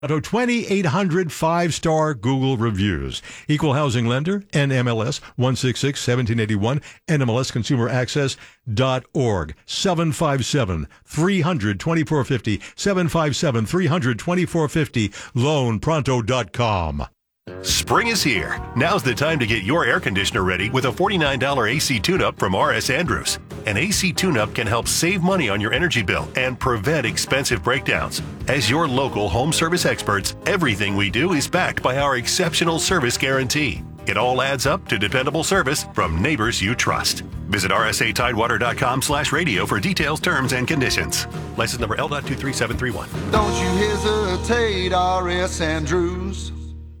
Out of 2,800 five-star Google reviews. Equal housing lender, NMLS 166-1781, NMLSconsumeraccess.org, 757-300-2450, 757-300-2450, loanpronto.com. Spring is here. Now's the time to get your air conditioner ready with a $49 AC tune-up from R.S. Andrews. An AC tune-up can help save money on your energy bill and prevent expensive breakdowns. As your local home service experts, everything we do is backed by our exceptional service guarantee. It all adds up to dependable service from neighbors you trust. Visit rsatidewater.com/radio for details, terms, and conditions. License number L.23731. Don't you hesitate, R.S. Andrews.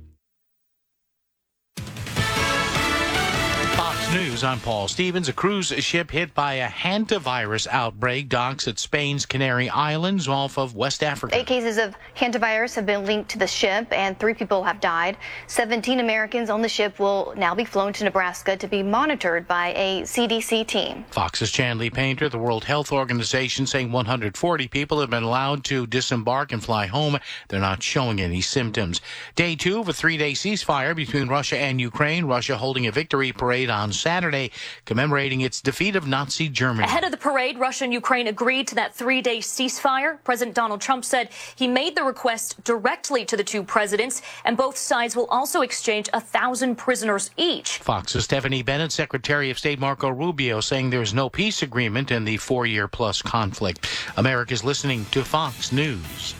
News, I'm Paul Stevens. A cruise ship hit by a hantavirus outbreak docks at Spain's Canary Islands off of West Africa. 8 cases of hantavirus have been linked to the ship, and 3 people have died. 17 Americans on the ship will now be flown to Nebraska to be monitored by a CDC team. Fox's Chanley Painter, the World Health Organization, saying 140 people have been allowed to disembark and fly home. They're not showing any symptoms. Day 2 of a 3-day ceasefire between Russia and Ukraine. Russia holding a victory parade on Saturday, commemorating its defeat of Nazi Germany. Ahead of the parade, Russia and Ukraine agreed to that 3-day ceasefire. President Donald Trump said he made the request directly to the two presidents, and both sides will also exchange 1,000 prisoners each. Fox's Stephanie Bennett, Secretary of State Marco Rubio, saying there's no peace agreement in the 4-year-plus conflict. America's listening to Fox News.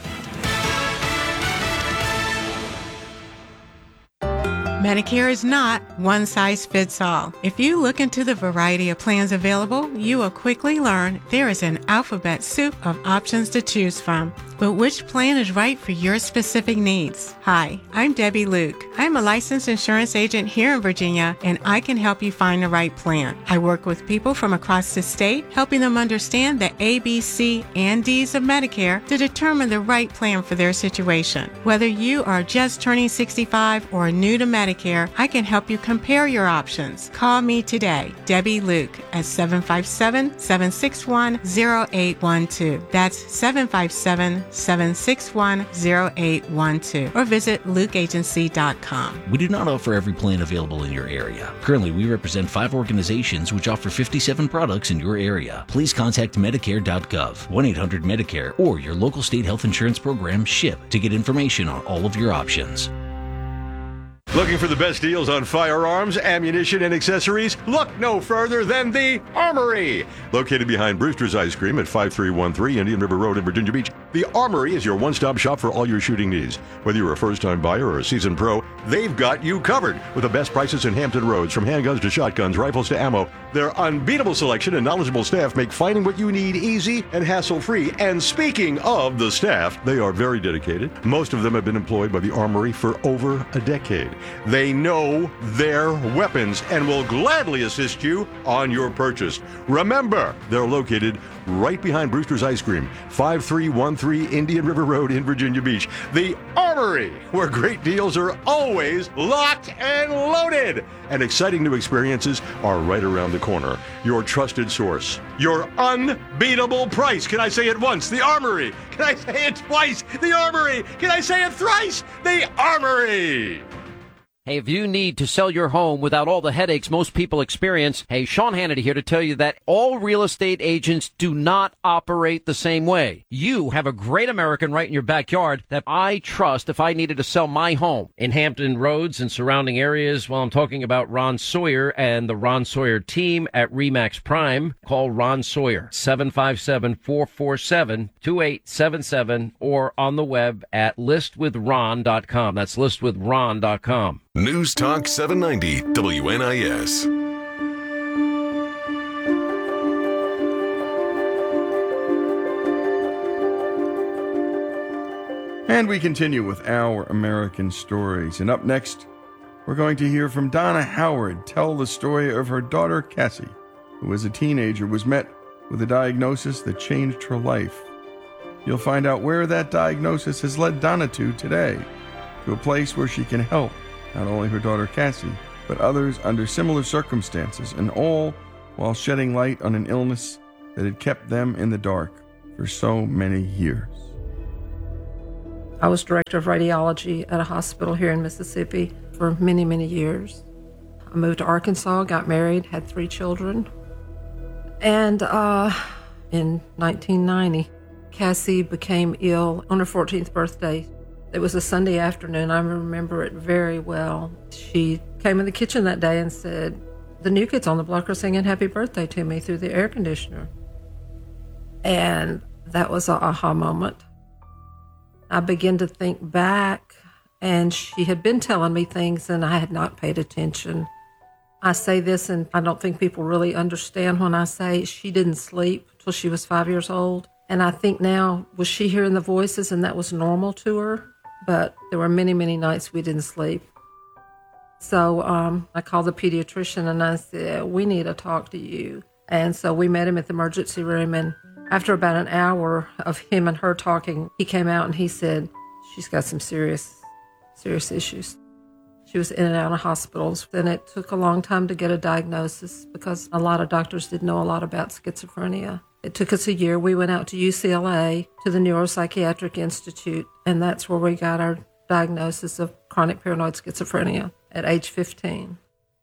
Medicare is not one size fits all. If you look into the variety of plans available, you will quickly learn there is an alphabet soup of options to choose from. But which plan is right for your specific needs? Hi, I'm Debbie Luke. I'm a licensed insurance agent here in Virginia, and I can help you find the right plan. I work with people from across the state, helping them understand the A, B, C, and D's of Medicare to determine the right plan for their situation. Whether you are just turning 65 or new to Medicare, I can help you compare your options. Call me today, Debbie Luke, at 757-761-0812. That's 757-761-0812. Or visit lukeagency.com. We do not offer every plan available in your area. Currently, we represent 5 organizations which offer 57 products in your area. Please contact Medicare.gov, 1-800-MEDICARE, or your local state health insurance program, SHIP, to get information on all of your options. Looking for the best deals on firearms, ammunition, and accessories? Look no further than the Armory! Located behind Brewster's Ice Cream at 5313 Indian River Road in Virginia Beach, the Armory is your one-stop shop for all your shooting needs. Whether you're a first-time buyer or a seasoned pro, they've got you covered with the best prices in Hampton Roads. From handguns to shotguns, rifles to ammo, their unbeatable selection and knowledgeable staff make finding what you need easy and hassle-free. And speaking of the staff, they are very dedicated. Most of them have been employed by the Armory for over a decade. They know their weapons and will gladly assist you on your purchase. Remember, they're located right behind Brewster's Ice Cream, 5313 Indian River Road in Virginia Beach. The Armory, where great deals are always locked and loaded. And exciting new experiences are right around the corner. Your trusted source. Your unbeatable price. Can I say it once? The Armory. Can I say it twice? The Armory. Can I say it thrice? The Armory. Hey, if you need to sell your home without all the headaches most people experience, hey, Sean Hannity here to tell you that all real estate agents do not operate the same way. You have a great American right in your backyard that I trust if I needed to sell my home in Hampton Roads and surrounding areas. Well, I'm talking about Ron Sawyer and the Ron Sawyer team at RE/MAX Prime. Call Ron Sawyer, 757-447-2877, or on the web at listwithron.com. That's listwithron.com. News Talk 790 WNIS. And we continue with Our American Stories. And up next, we're going to hear from Donna Howard tell the story of her daughter Cassie, who as a teenager was met with a diagnosis that changed her life. You'll find out where that diagnosis has led Donna to today, to a place where she can help not only her daughter Cassie, but others under similar circumstances, and all while shedding light on an illness that had kept them in the dark for so many years. I was director of radiology at a hospital here in Mississippi for many, many years. I moved to Arkansas, got married, had 3 children. And in 1990, Cassie became ill on her 14th birthday. It was a Sunday afternoon. I remember it very well. She came in the kitchen that day and said, "The new kids on the block are singing happy birthday to me through the air conditioner." And that was an aha moment. I began to think back, and she had been telling me things, and I had not paid attention. I say this, and I don't think people really understand when I say she didn't sleep till she was 5 years old. And I think now, was she hearing the voices and that was normal to her? But there were many, many nights we didn't sleep. So I called the pediatrician and I said, "We need to talk to you." And so we met him at the emergency room. And after about an hour of him and her talking, he came out and he said, "She's got some serious issues." She was in and out of hospitals. And it took a long time to get a diagnosis because a lot of doctors didn't know a lot about schizophrenia. It took us a year. We went out to UCLA, to the Neuropsychiatric Institute, and that's where we got our diagnosis of chronic paranoid schizophrenia at age 15.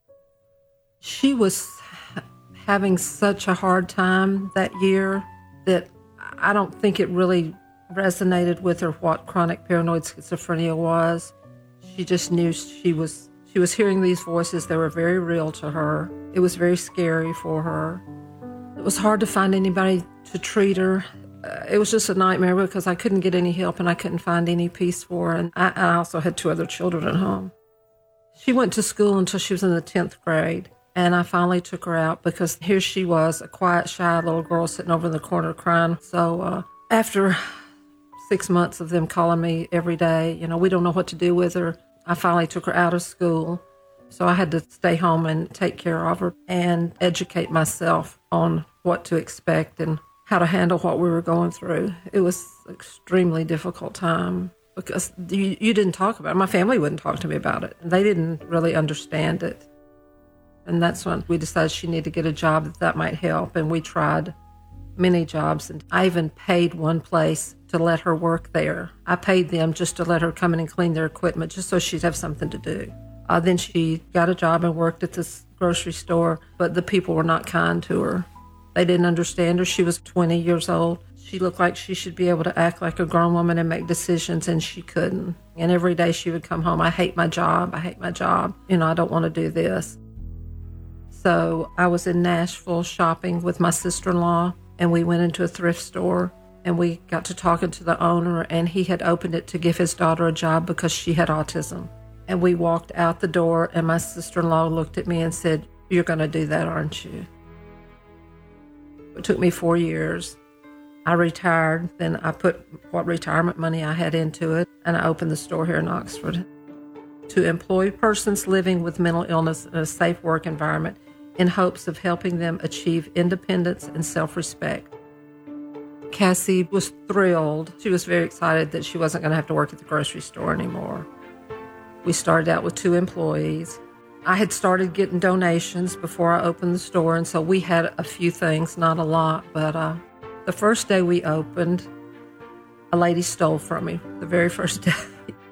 She was having such a hard time that year that I don't think it really resonated with her what chronic paranoid schizophrenia was. She just knew she was hearing these voices. They were very real to her. It was very scary for her. It was hard to find anybody to treat her. It was just a nightmare because I couldn't get any help and I couldn't find any peace for her. And I also had 2 other children at home. She went to school until she was in the 10th grade. And I finally took her out because here she was, a quiet, shy little girl sitting over in the corner crying. So after 6 months of them calling me every day, we don't know what to do with her, I finally took her out of school. So I had to stay home and take care of her and educate myself on what to expect and how to handle what we were going through. It was an extremely difficult time because you didn't talk about it. My family wouldn't talk to me about it. They didn't really understand it. And that's when we decided she needed to get a job that might help. And we tried many jobs. And I even paid one place to let her work there. I paid them just to let her come in and clean their equipment just so she'd have something to do. Then she got a job and worked at this grocery store, but the people were not kind to her. They didn't understand her. She was 20 years old. She looked like she should be able to act like a grown woman and make decisions, and she couldn't. And every day she would come home, "I hate my job. I hate my job. I don't want to do this." So I was in Nashville shopping with my sister-in-law, and we went into a thrift store, and we got to talking to the owner, and he had opened it to give his daughter a job because she had autism. And we walked out the door, and my sister-in-law looked at me and said, "You're going to do that, aren't you?" It took me 4 years. I retired. Then I put what retirement money I had into it, and I opened the store here in Oxford to employ persons living with mental illness in a safe work environment in hopes of helping them achieve independence and self-respect. Cassie was thrilled. She was very excited that she wasn't going to have to work at the grocery store anymore. We started out with 2 employees. I had started getting donations before I opened the store, and so we had a few things, not a lot. But the first day we opened, a lady stole from me, the very first day.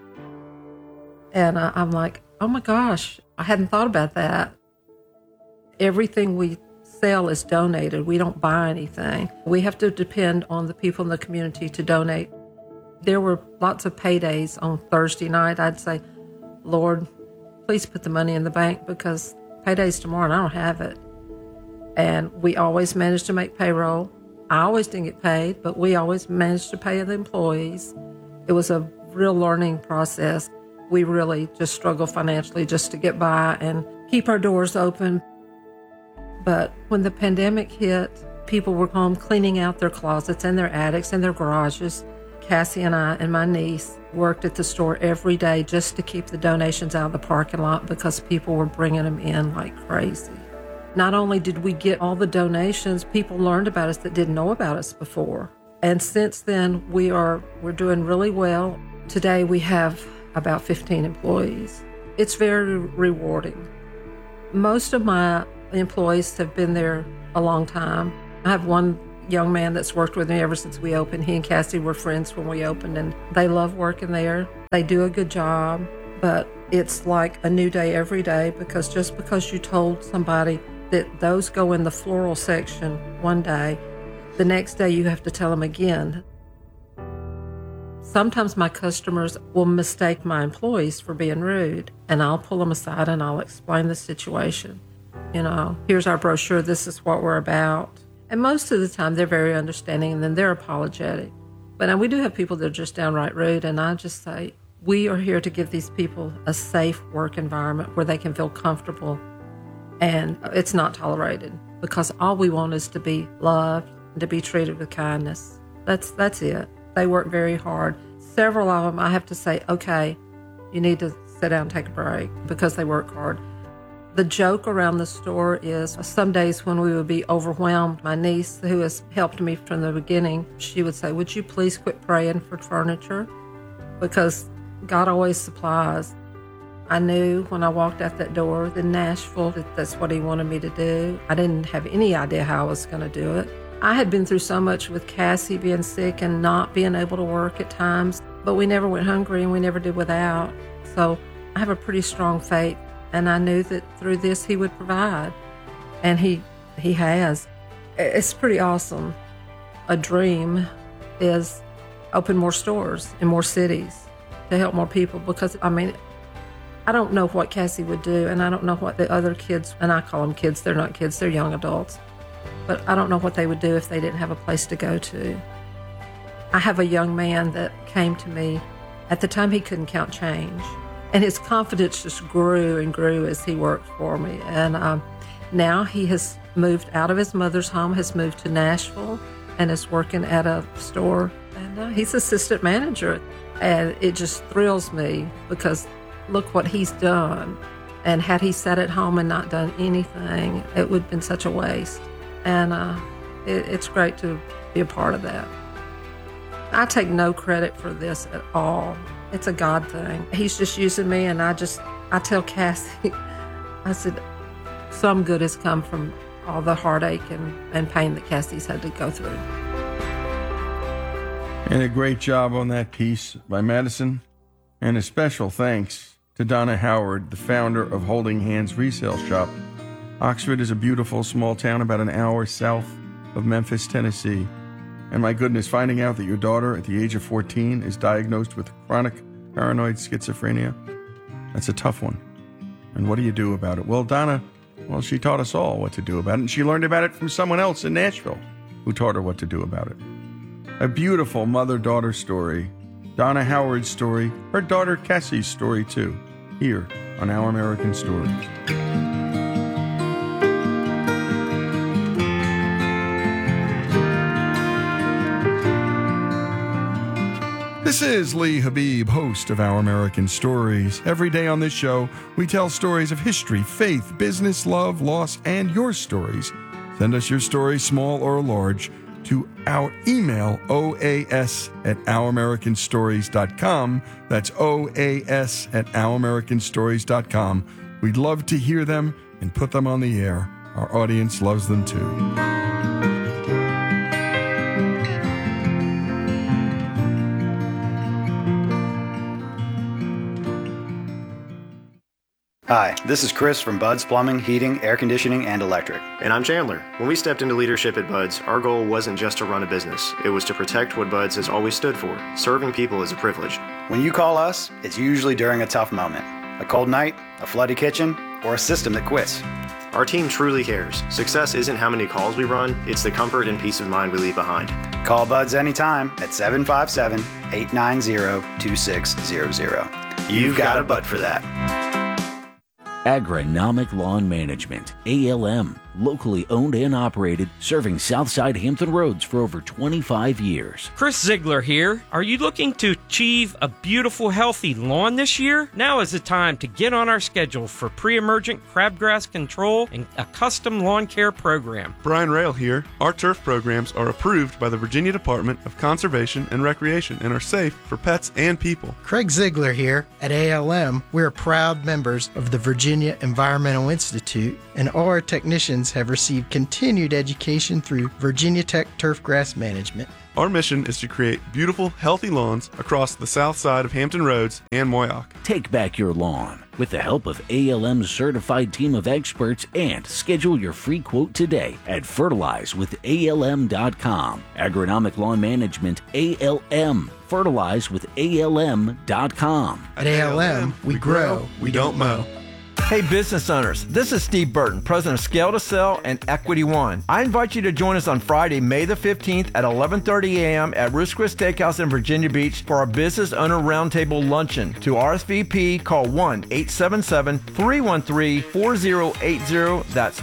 And I'm like, oh my gosh, I hadn't thought about that. Everything we sell is donated. We don't buy anything. We have to depend on the people in the community to donate. There were lots of paydays on Thursday night. I'd say, "Lord, please put the money in the bank because payday's tomorrow and I don't have it." And we always managed to make payroll. I always didn't get paid, but we always managed to pay the employees. It was a real learning process. We really just struggled financially just to get by and keep our doors open. But when the pandemic hit, people were home cleaning out their closets and their attics and their garages. Cassie and I and my niece worked at the store every day just to keep the donations out of the parking lot because people were bringing them in like crazy. Not only did we get all the donations, people learned about us that didn't know about us before. And since then, we're doing really well. Today, we have about 15 employees. It's very rewarding. Most of my employees have been there a long time. I have one young man that's worked with me ever since we opened. He and Cassie were friends when we opened, and they love working there. They do a good job, but it's like a new day every day, because just because you told somebody that those go in the floral section one day, the next day you have to tell them again. Sometimes my customers will mistake my employees for being rude, and I'll pull them aside and I'll explain the situation. You know, here's our brochure, this is what we're about. And most of the time they're very understanding, and then they're apologetic. But we do have people that are just downright rude, and I just say, we are here to give these people a safe work environment where they can feel comfortable, and it's not tolerated, because all we want is to be loved and to be treated with kindness. That's it. They work very hard. Several of them, I have to say, okay, you need to sit down and take a break, because they work hard. The joke around the store is some days when we would be overwhelmed, my niece, who has helped me from the beginning, she would say, would you please quit praying for furniture? Because God always supplies. I knew when I walked out that door in Nashville that that's what he wanted me to do. I didn't have any idea how I was going to do it. I had been through so much with Cassie being sick and not being able to work at times, but we never went hungry and we never did without. So I have a pretty strong faith, and I knew that through this he would provide, and he has. It's pretty awesome. A dream is open more stores in more cities to help more people, because, I mean, I don't know what Cassie would do, and I don't know what the other kids, and I call them kids, they're not kids, they're young adults, but I don't know what they would do if they didn't have a place to go to. I have a young man that came to me. At the time, he couldn't count change, and his confidence just grew and grew as he worked for me. And now he has moved out of his mother's home, has moved to Nashville, and is working at a store, and he's assistant manager. And it just thrills me, because look what he's done. And had he sat at home and not done anything, it would have been such a waste. And it's great to be a part of that. I take no credit for this at all. It's a God thing. He's just using me, and I tell Cassie, I said, some good has come from all the heartache and pain that Cassie's had to go through. And a great job on that piece by Madison. And a special thanks to Donna Howard, the founder of Holding Hands Resale Shop. Oxford is a beautiful small town about an hour south of Memphis, Tennessee. And my goodness, finding out that your daughter at the age of 14 is diagnosed with chronic paranoid schizophrenia, that's a tough one. And what do you do about it? Well, Donna, she taught us all what to do about it, and she learned about it from someone else in Nashville who taught her what to do about it. A beautiful mother-daughter story. Donna Howard's story, her daughter Cassie's story too, here on Our American Stories. This is Lee Habib, host of Our American Stories. Every day on this show, we tell stories of history, faith, business, love, loss, and your stories. Send us your story, small or large, to our email, oas@ouramericanstories.com. That's oas@ouramericanstories.com. We'd love to hear them and put them on the air. Our audience loves them too. Hi, this is Chris from Bud's Plumbing, Heating, Air Conditioning, and Electric. And I'm Chandler. When we stepped into leadership at Bud's, our goal wasn't just to run a business. It was to protect what Bud's has always stood for. Serving people is a privilege. When you call us, it's usually during a tough moment. A cold night, a flooded kitchen, or a system that quits. Our team truly cares. Success isn't how many calls we run, it's the comfort and peace of mind we leave behind. Call Bud's anytime at 757-890-2600. You've got a Bud for that. Agronomic Lawn Management, ALM, locally owned and operated, serving Southside Hampton Roads for over 25 years. Chris Ziegler here. Are you looking to achieve a beautiful, healthy lawn this year? Now is the time to get on our schedule for pre-emergent crabgrass control and a custom lawn care program. Brian Rail here. Our turf programs are approved by the Virginia Department of Conservation and Recreation and are safe for pets and people. Craig Ziegler here. At ALM, we're proud members of the Virginia Environmental Institute, and all our technicians kids have received continued education through Virginia Tech Turfgrass Management. Our mission is to create beautiful, healthy lawns across the south side of Hampton Roads and Moyock. Take back your lawn with the help of ALM's certified team of experts and schedule your free quote today at fertilizewithalm.com. Agronomic Lawn Management, ALM. Fertilizewithalm.com. At ALM, we grow, we don't mow. Hey business owners, this is Steve Burton, president of Scale to Sell and Equity One. I invite you to join us on Friday, May the 15th at 11:30 a.m. at Ruth's Chris Steakhouse in Virginia Beach for our Business Owner Roundtable Luncheon. To RSVP, call 1-877-313-4080. That's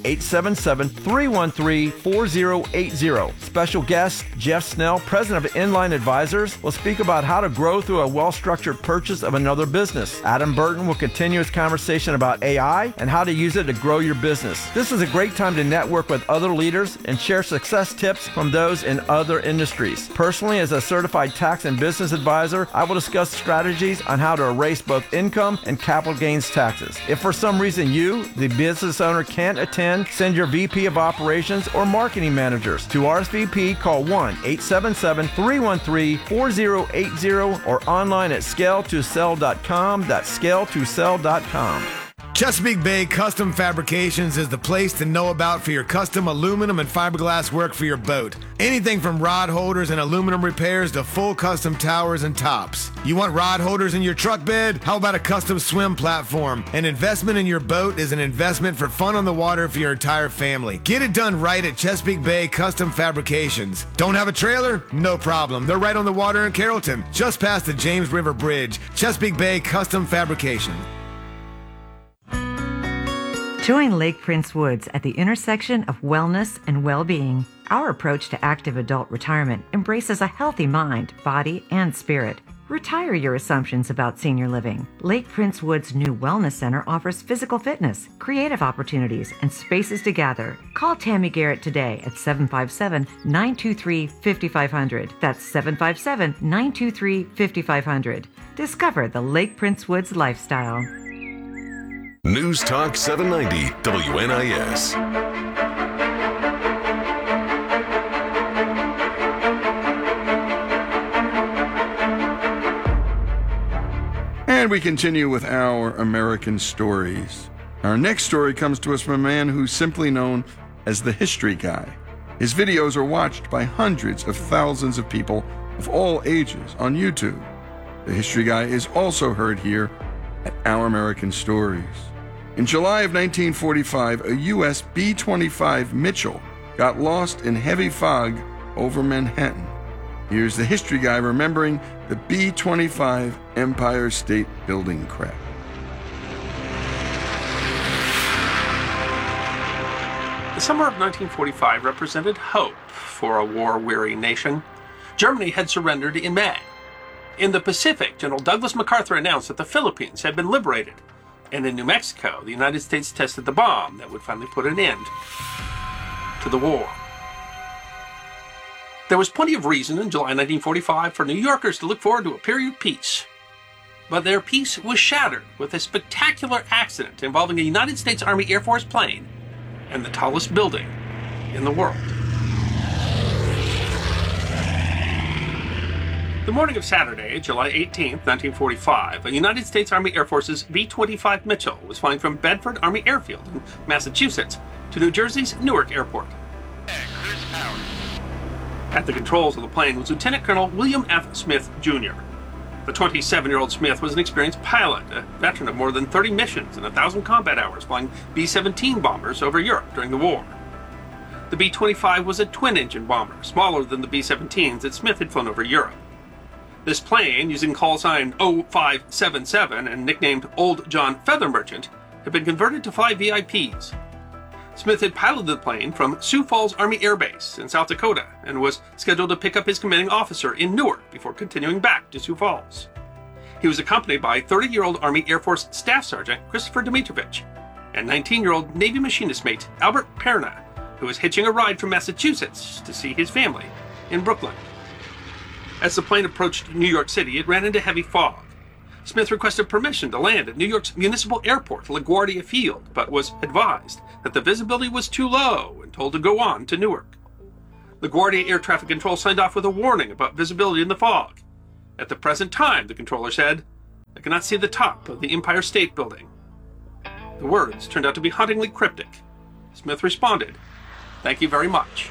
1-877-313-4080. Special guest Jeff Snell, president of Inline Advisors, will speak about how to grow through a well-structured purchase of another business. Adam Burton will continue his conversation about AI and how to use it to grow your business. This is a great time to network with other leaders and share success tips from those in other industries. Personally, as a certified tax and business advisor, I will discuss strategies on how to erase both income and capital gains taxes. If for some reason you, the business owner, can't attend, send your VP of Operations or Marketing Managers. To RSVP, call 1-877-313-4080 or online at scale2sell.com. That's scale2sell.com. Chesapeake Bay Custom Fabrications is the place to know about for your custom aluminum and fiberglass work for your boat. Anything from rod holders and aluminum repairs to full custom towers and tops. You want rod holders in your truck bed? How about a custom swim platform? An investment in your boat is an investment for fun on the water for your entire family. Get it done right at Chesapeake Bay Custom Fabrications. Don't have a trailer? No problem. They're right on the water in Carrollton, just past the James River Bridge. Chesapeake Bay Custom Fabrication. Join Lake Prince Woods at the intersection of wellness and well-being. Our approach to active adult retirement embraces a healthy mind, body, and spirit. Retire your assumptions about senior living. Lake Prince Woods' new Wellness Center offers physical fitness, creative opportunities, and spaces to gather. Call Tammy Garrett today at 757-923-5500. That's 757-923-5500. Discover the Lake Prince Woods lifestyle. News Talk 790 WNIS. And we continue with our American stories. Our next story comes to us from a man who's simply known as the History Guy. His videos are watched by hundreds of thousands of people of all ages on YouTube. The History Guy is also heard here at Our American Stories. In July of 1945, a U.S. B-25 Mitchell got lost in heavy fog over Manhattan. Here's the History Guy remembering the B-25 Empire State Building crash. The summer of 1945 represented hope for a war-weary nation. Germany had surrendered in May. In the Pacific, General Douglas MacArthur announced that the Philippines had been liberated. And in New Mexico, the United States tested the bomb that would finally put an end to the war. There was plenty of reason in July 1945 for New Yorkers to look forward to a period of peace. But their peace was shattered with a spectacular accident involving a United States Army Air Force plane and the tallest building in the world. The morning of Saturday, July 18, 1945, a United States Army Air Force's B-25 Mitchell was flying from Bedford Army Airfield in Massachusetts to New Jersey's Newark Airport. At the controls of the plane was Lieutenant Colonel William F. Smith, Jr. The 27-year-old Smith was an experienced pilot, a veteran of more than 30 missions and 1,000 combat hours flying B-17 bombers over Europe during the war. The B-25 was a twin-engine bomber, smaller than the B-17s that Smith had flown over Europe. This plane, using call sign 0577 and nicknamed Old John Feather Merchant, had been converted to fly VIPs. Smith had piloted the plane from Sioux Falls Army Air Base in South Dakota and was scheduled to pick up his commanding officer in Newark before continuing back to Sioux Falls. He was accompanied by 30-year-old Army Air Force Staff Sergeant Christopher Dimitrovich and 19-year-old Navy machinist mate Albert Perna, who was hitching a ride from Massachusetts to see his family in Brooklyn. As the plane approached New York City, it ran into heavy fog. Smith requested permission to land at New York's municipal airport, LaGuardia Field, but was advised that the visibility was too low and told to go on to Newark. LaGuardia Air Traffic Control signed off with a warning about visibility in the fog. At the present time, the controller said, "I cannot see the top of the Empire State Building." The words turned out to be hauntingly cryptic. Smith responded, "Thank you very much."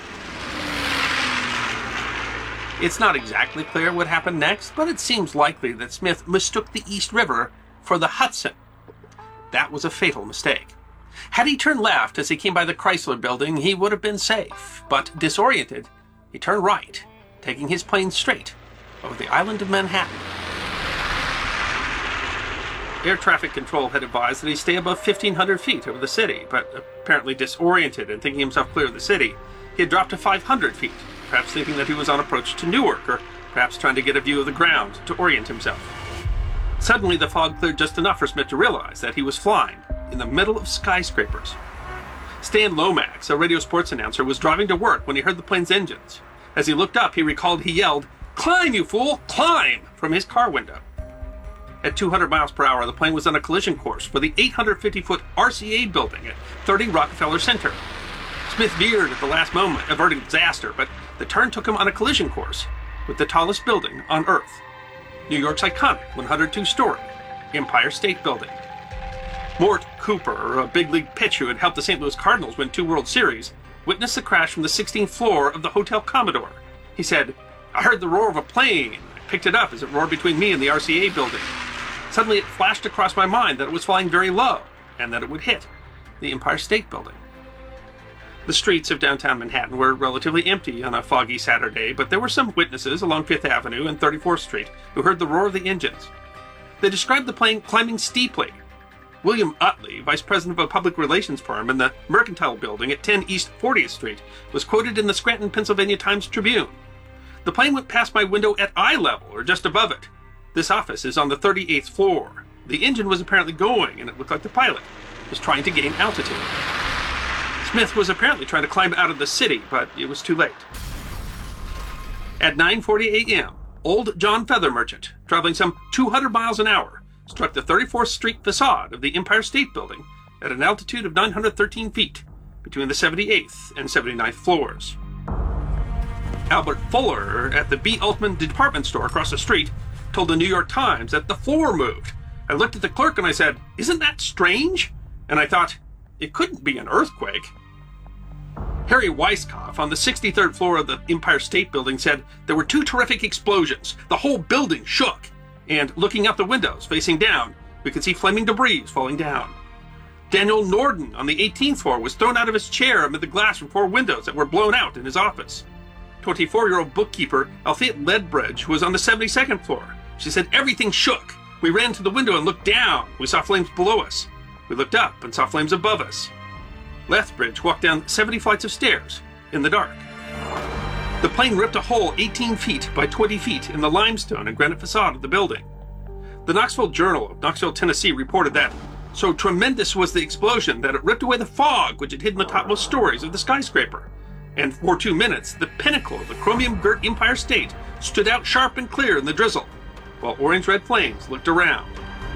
It's not exactly clear what happened next, but it seems likely that Smith mistook the East River for the Hudson. That was a fatal mistake. Had he turned left as he came by the Chrysler Building, he would have been safe, but disoriented, he turned right, taking his plane straight over the island of Manhattan. Air traffic control had advised that he stay above 1,500 feet over the city, but apparently disoriented and thinking himself clear of the city, he had dropped to 500 feet, perhaps thinking that he was on approach to Newark, or perhaps trying to get a view of the ground to orient himself. Suddenly, the fog cleared just enough for Smith to realize that he was flying in the middle of skyscrapers. Stan Lomax, a radio sports announcer, was driving to work when he heard the plane's engines. As he looked up, he recalled he yelled, "Climb, you fool! Climb!" from his car window. At 200 miles per hour, the plane was on a collision course for the 850-foot RCA building at 30 Rockefeller Center. Smith veered at the last moment, averting disaster, but the turn took him on a collision course with the tallest building on Earth, New York's iconic 102-story Empire State Building. Mort Cooper, a big league pitcher who had helped the St. Louis Cardinals win 2 World Series, witnessed the crash from the 16th floor of the Hotel Commodore. He said, "I heard the roar of a plane. I picked it up as it roared between me and the RCA building. Suddenly it flashed across my mind that it was flying very low and that it would hit the Empire State Building." The streets of downtown Manhattan were relatively empty on a foggy Saturday, but there were some witnesses along 5th Avenue and 34th Street who heard the roar of the engines. They described the plane climbing steeply. William Utley, vice president of a public relations firm in the Mercantile Building at 10 East 40th Street, was quoted in the Scranton, Pennsylvania Times-Tribune. "The plane went past my window at eye level, or just above it. This office is on the 38th floor. The engine was apparently going, and it looked like the pilot was trying to gain altitude." Smith was apparently trying to climb out of the city, but it was too late. At 9:40 a.m., old John Feather Merchant, traveling some 200 miles an hour, struck the 34th Street facade of the Empire State Building at an altitude of 913 feet, between the 78th and 79th floors. Albert Fuller, at the B. Altman department store across the street, told the New York Times that the floor moved. "I looked at the clerk and I said, 'Isn't that strange?' And I thought, it couldn't be an earthquake." Harry Weisskopf, on the 63rd floor of the Empire State Building, said there were 2 terrific explosions. The whole building shook. And looking out the windows, facing down, we could see flaming debris falling down. Daniel Norden, on the 18th floor, was thrown out of his chair amid the glass from 4 windows that were blown out in his office. 24-year-old bookkeeper Althea Ledbridge was on the 72nd floor. She said everything shook. "We ran to the window and looked down. We saw flames below us. We looked up and saw flames above us." Lethbridge walked down 70 flights of stairs in the dark. The plane ripped a hole 18 feet by 20 feet in the limestone and granite facade of the building. The Knoxville Journal of Knoxville, Tennessee reported that so tremendous was the explosion that it ripped away the fog which had hidden the topmost stories of the skyscraper. And for 2 minutes, the pinnacle of the chromium-girt Empire State stood out sharp and clear in the drizzle, while orange-red flames looked around.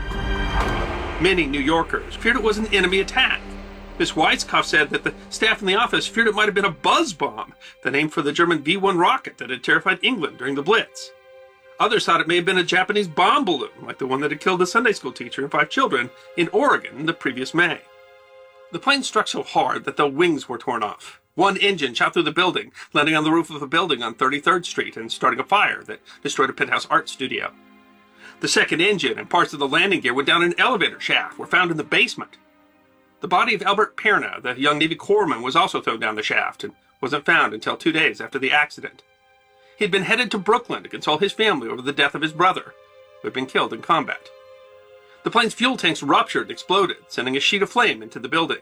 Many New Yorkers feared it was an enemy attack. Miss Weisskopf said that the staff in the office feared it might have been a buzz bomb, the name for the German V-1 rocket that had terrified England during the Blitz. Others thought it may have been a Japanese bomb balloon, like the one that had killed a Sunday school teacher and 5 children in Oregon the previous May. The plane struck so hard that the wings were torn off. One engine shot through the building, landing on the roof of a building on 33rd Street and starting a fire that destroyed a penthouse art studio. The second engine and parts of the landing gear went down an elevator shaft, were found in the basement. The body of Albert Perna, the young Navy corpsman, was also thrown down the shaft and wasn't found until 2 days after the accident. He had been headed to Brooklyn to console his family over the death of his brother, who had been killed in combat. The plane's fuel tanks ruptured and exploded, sending a sheet of flame into the building.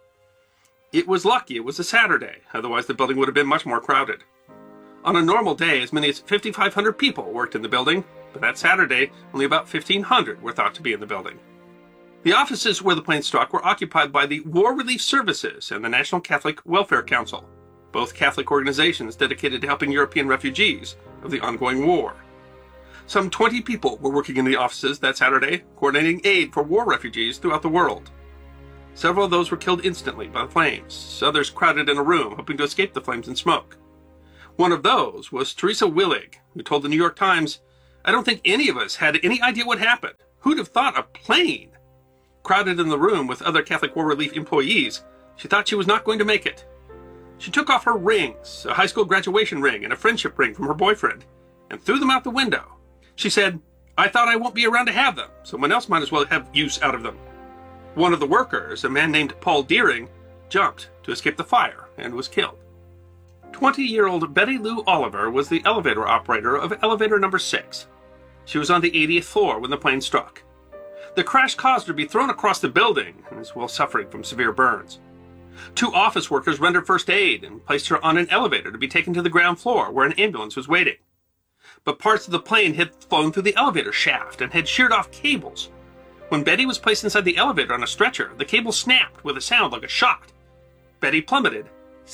It was lucky it was a Saturday, otherwise the building would have been much more crowded. On a normal day, as many as 5,500 people worked in the building, but that Saturday, only about 1,500 were thought to be in the building. The offices where the plane struck were occupied by the War Relief Services and the National Catholic Welfare Council, both Catholic organizations dedicated to helping European refugees of the ongoing war. Some 20 people were working in the offices that Saturday, coordinating aid for war refugees throughout the world. Several of those were killed instantly by the flames. Others crowded in a room, hoping to escape the flames and smoke. One of those was Teresa Willig, who told the New York Times, "I don't think any of us had any idea what happened. Who'd have thought a plane?" Crowded in the room with other Catholic War Relief employees, she thought she was not going to make it. She took off her rings, a high school graduation ring and a friendship ring from her boyfriend, and threw them out the window. She said, "I thought I won't be around to have them. Someone else might as well have use out of them." One of the workers, a man named Paul Deering, jumped to escape the fire and was killed. 20-year-old Betty Lou Oliver was the elevator operator of elevator number 6. She was on the 80th floor when the plane struck. The crash caused her to be thrown across the building and is well suffering from severe burns. 2 office workers rendered first aid and placed her on an elevator to be taken to the ground floor where an ambulance was waiting. But parts of the plane had flown through the elevator shaft and had sheared off cables. When Betty was placed inside the elevator on a stretcher, the cable snapped with a sound like a shot. Betty plummeted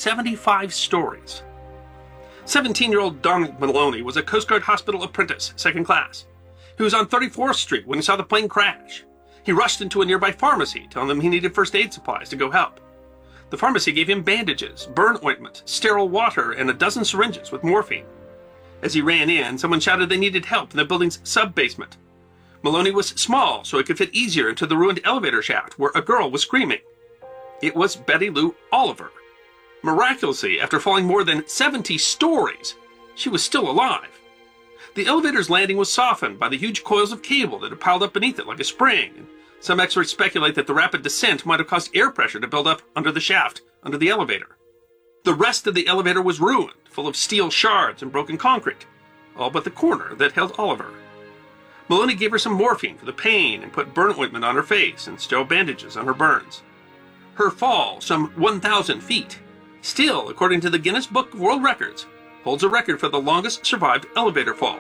75 stories. 17-year-old Donald Maloney was a Coast Guard hospital apprentice, second class. He was on 34th Street when he saw the plane crash. He rushed into a nearby pharmacy, telling them he needed first aid supplies to go help. The pharmacy gave him bandages, burn ointment, sterile water, and a dozen syringes with morphine. As he ran in, someone shouted they needed help in the building's sub-basement. Maloney was small, so he could fit easier into the ruined elevator shaft where a girl was screaming. It was Betty Lou Oliver. Miraculously, after falling more than 70 stories, she was still alive. The elevator's landing was softened by the huge coils of cable that had piled up beneath it like a spring, and some experts speculate that the rapid descent might have caused air pressure to build up under the shaft, under the elevator. The rest of the elevator was ruined, full of steel shards and broken concrete, all but the corner that held Oliver. Maloney gave her some morphine for the pain and put burn ointment on her face and sterile bandages on her burns. Her fall, some 1,000 feet, still, according to the Guinness Book of World Records, holds a record for the longest survived elevator fall.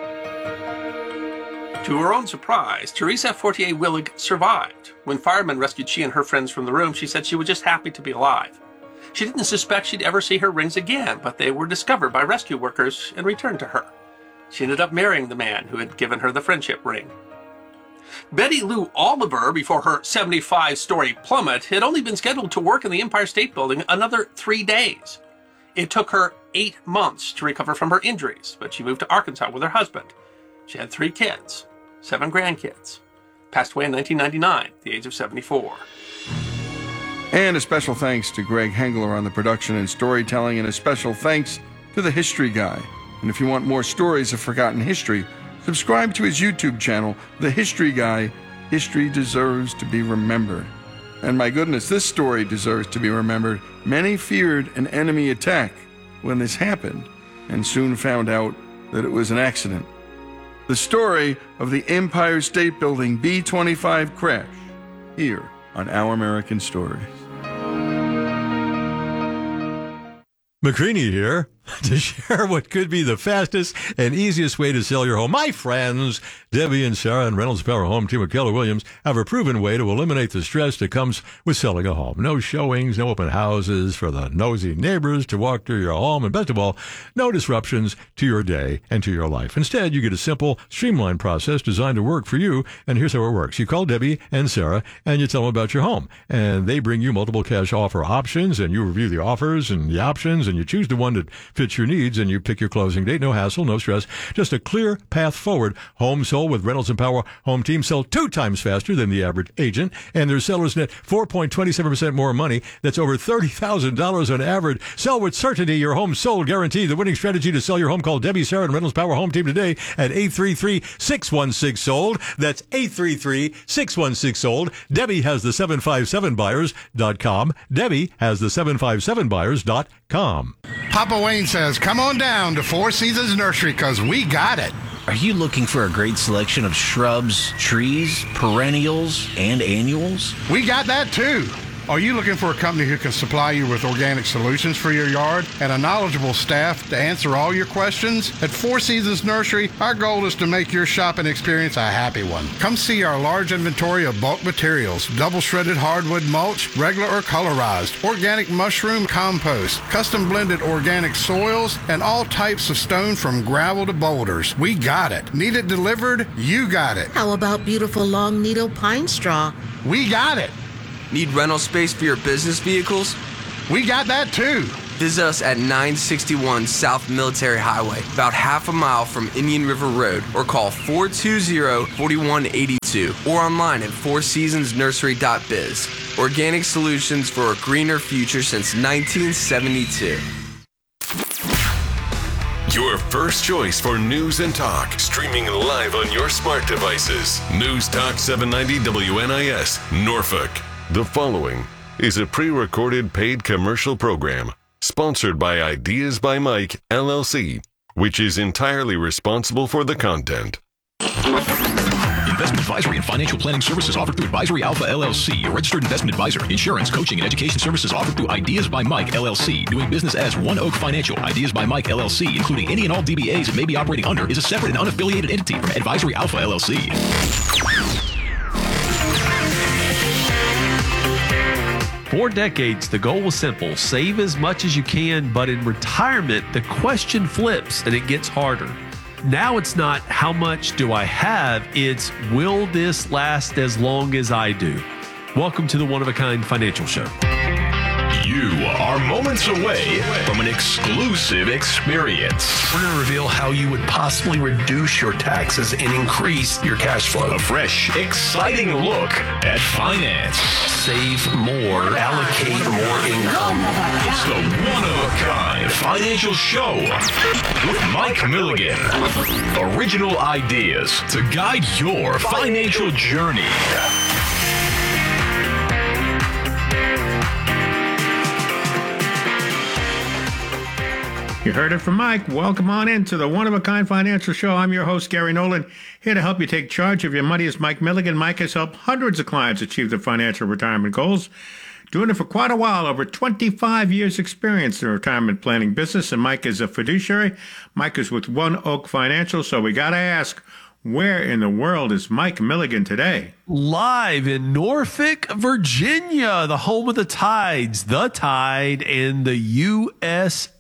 To her own surprise, Teresa Fortier Willig survived. When firemen rescued she and her friends from the room, she said she was just happy to be alive. She didn't suspect she'd ever see her rings again, but they were discovered by rescue workers and returned to her. She ended up marrying the man who had given her the friendship ring. Betty Lou Oliver, before her 75-story plummet, had only been scheduled to work in the Empire State Building another 3 days. It took her 8 months to recover from her injuries, but she moved to Arkansas with her husband. She had 3 kids, 7 grandkids. Passed away in 1999 at the age of 74. And a special thanks to Greg Hengler on the production and storytelling, and a special thanks to the History Guy. And if you want more stories of forgotten history, subscribe to his YouTube channel, The History Guy. History deserves to be remembered. And my goodness, this story deserves to be remembered. Many feared an enemy attack when this happened, and soon found out that it was an accident. The story of the Empire State Building B-25 crash, here on Our American Stories. McCreany here to share what could be the fastest and easiest way to sell your home. My friends, Debbie and Sarah and Reynolds Power Home Team of Keller Williams have a proven way to eliminate the stress that comes with selling a home. No showings, no open houses for the nosy neighbors to walk through your home, and best of all, no disruptions to your day and to your life. Instead, you get a simple, streamlined process designed to work for you, and here's how it works. You call Debbie and Sarah, and you tell them about your home, and they bring you multiple cash offer options, and you review the offers and the options, and you choose the one that fits your needs, and you pick your closing date. No hassle, no stress, just a clear path forward. Homes sold with Reynolds and Power Home Team sell 2 times faster than the average agent, and their sellers net 4.27% more money. That's over $30,000 on average. Sell with certainty. Your home sold guaranteed. The winning strategy to sell your home. Call Debbie, Sarah, and Reynolds Power Home Team today at 833-616-SOLD. That's 833-616-SOLD. Debbie has the 757buyers.com. Debbie has the 757buyers.com. Papa Wayne says, come on down to Four Seasons Nursery because we got it. Are you looking for a great selection of shrubs, trees, perennials, and annuals? We got that too. Are you looking for a company who can supply you with organic solutions for your yard and a knowledgeable staff to answer all your questions? At Four Seasons Nursery, our goal is to make your shopping experience a happy one. Come see our large inventory of bulk materials, double shredded hardwood mulch, regular or colorized, organic mushroom compost, custom blended organic soils, and all types of stone from gravel to boulders. We got it. Need it delivered? You got it. How about beautiful long needle pine straw? We got it. Need rental space for your business vehicles? We got that too. Visit us at 961 South Military Highway, about half a mile from Indian River Road, or call 420-4182, or online at fourseasonsnursery.biz. Organic solutions for a greener future since 1972. Your first choice for news and talk, streaming live on your smart devices. News Talk 790 WNIS, Norfolk. The following is a pre-recorded paid commercial program sponsored by Ideas by Mike, LLC, which is entirely responsible for the content. Investment advisory and financial planning services offered through Advisory Alpha LLC, a registered investment advisor. Insurance, coaching, and education services offered through Ideas by Mike LLC. Doing business as One Oak Financial. Ideas by Mike LLC, including any and all DBAs it may be operating under, is a separate and unaffiliated entity from Advisory Alpha LLC. For decades, the goal was simple: save as much as you can, but in retirement, the question flips and it gets harder. Now it's not how much do I have, it's will this last as long as I do? Welcome to the One of a Kind Financial Show. You are moments away from an exclusive experience. We're going to reveal how you would possibly reduce your taxes and increase your cash flow. A fresh, exciting look at finance. Save more, allocate more income. It's the one-of-a-kind financial show with Mike Milligan. Original ideas to guide your financial journey. You heard it from Mike. Welcome on into the One-of-a-Kind Financial Show. I'm your host, Gary Nolan, here to help you take charge of your money is Mike Milligan. Mike has helped hundreds of clients achieve their financial retirement goals, doing it for quite a while, over 25 years experience in the retirement planning business, and Mike is a fiduciary. Mike is with One Oak Financial, so we got to ask, where in the world is Mike Milligan today? Live in Norfolk, Virginia, the home of the Tides, the Tide, and the U.S.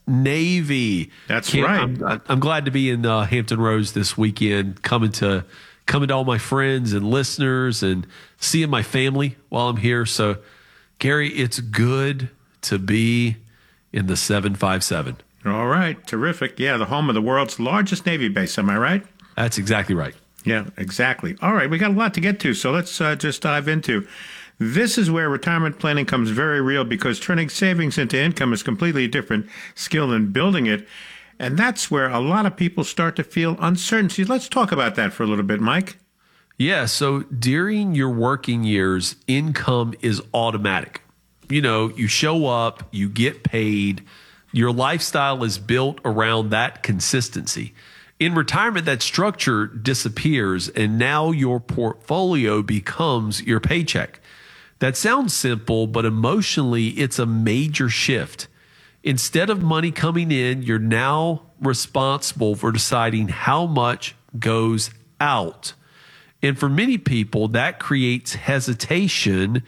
Navy. That's right. I'm glad to be in Hampton Roads this weekend, coming to all my friends and listeners and seeing my family while I'm here. So, Gary, it's good to be in the 757. All right. Terrific. Yeah, the home of the world's largest Navy base. Am I right? That's exactly right. Yeah, exactly. All right, we got a lot to get to, so let's just dive into. This is where retirement planning comes very real, because turning savings into income is a completely different skill than building it. And that's where a lot of people start to feel uncertainty. Let's talk about that for a little bit, Mike. Yeah, so during your working years, income is automatic. You know, you show up, you get paid, your lifestyle is built around that consistency. In retirement, that structure disappears, and now your portfolio becomes your paycheck. That sounds simple, but emotionally, it's a major shift. Instead of money coming in, you're now responsible for deciding how much goes out. And for many people, that creates hesitation,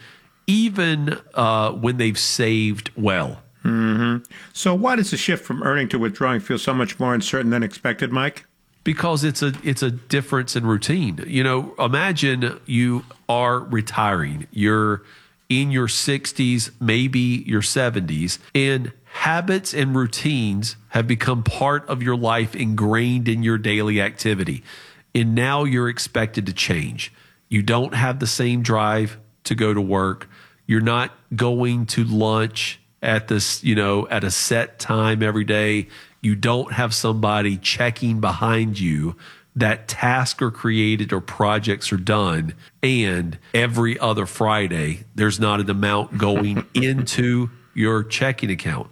even when they've saved well. Mm-hmm. So why does the shift from earning to withdrawing feel so much more uncertain than expected, Mike? Because it's a difference in routine. You know, imagine you are retiring. You're in your 60s, maybe your 70s, and habits and routines have become part of your life, ingrained in your daily activity. And now you're expected to change. You don't have the same drive to go to work. You're not going to lunch at this, at a set time every day. You don't have somebody checking behind you that tasks are created or projects are done. And every other Friday, there's not an amount going into your checking account.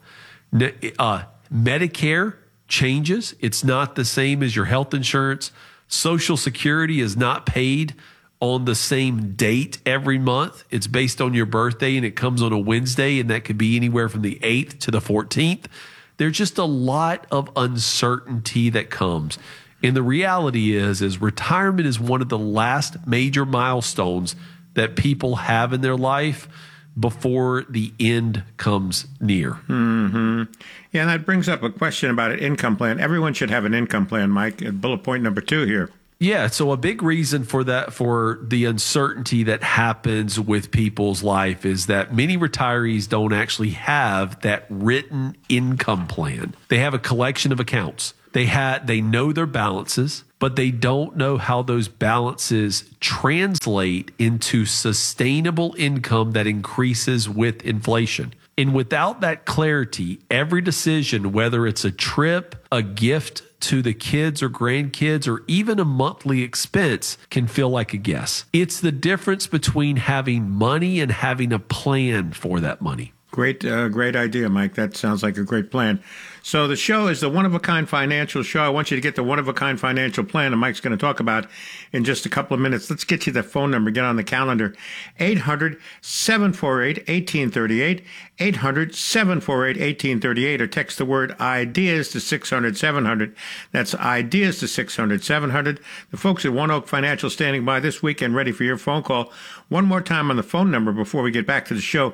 Medicare changes. It's not the same as your health insurance. Social Security is not paid on the same date every month. It's based on your birthday, and it comes on a Wednesday, and that could be anywhere from the 8th to the 14th. There's just a lot of uncertainty that comes. And the reality is retirement is one of the last major milestones that people have in their life before the end comes near. Mm-hmm. Yeah, and that brings up a question about an income plan. Everyone should have an income plan, Mike. Bullet point number 2 here. Yeah, so a big reason for that, for the uncertainty that happens with people's life, is that many retirees don't actually have that written income plan. They have a collection of accounts. They know their balances, but they don't know how those balances translate into sustainable income that increases with inflation. And without that clarity, every decision, whether it's a trip, a gift to the kids or grandkids, or even a monthly expense, can feel like a guess. It's the difference between having money and having a plan for that money. Great idea, Mike. That sounds like a great plan. So the show is the One-of-a-Kind Financial Show. I want you to get the One-of-a-Kind Financial Plan that Mike's going to talk about in just a couple of minutes. Let's get you the phone number. Get on the calendar. 800-748-1838. 800-748-1838. Or text the word IDEAS to 600-700. That's IDEAS to 600-700. The folks at One Oak Financial standing by this weekend ready for your phone call. One more time on the phone number before we get back to the show.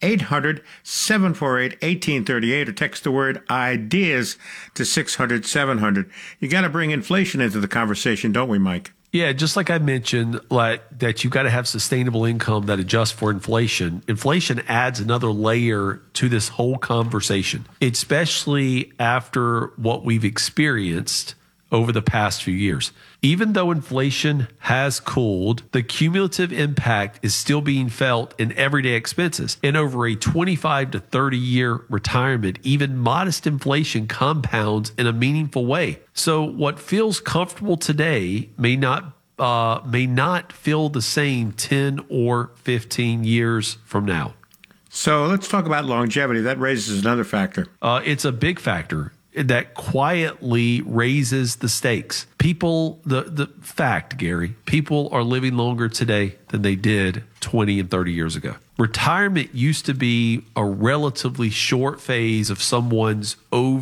800-748-1838. Or text the word IDEAS to 600-700. You got to bring inflation into the conversation, don't we, Mike? Yeah, just like I mentioned, that you got to have sustainable income that adjusts for inflation. Inflation adds another layer to this whole conversation, especially after what we've experienced over the past few years. Even though inflation has cooled, the cumulative impact is still being felt in everyday expenses. And over a 25 to 30 year retirement, even modest inflation compounds in a meaningful way. So what feels comfortable today may not feel the same 10 or 15 years from now. So let's talk about longevity. That raises another factor. It's a big factor that quietly raises the stakes. People, the fact, Gary, people are living longer today than they did 20 and 30 years ago. Retirement used to be a relatively short phase of someone's